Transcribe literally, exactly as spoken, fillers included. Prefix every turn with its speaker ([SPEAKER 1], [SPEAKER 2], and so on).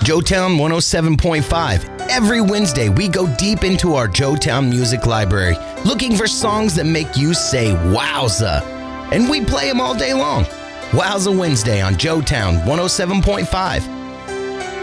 [SPEAKER 1] Joetown one oh seven point five. Every Wednesday, we go deep into our Joetown music library, looking for songs that make you say wowza. And we play them all day long. Wowza Wednesday on Joetown one oh seven point five.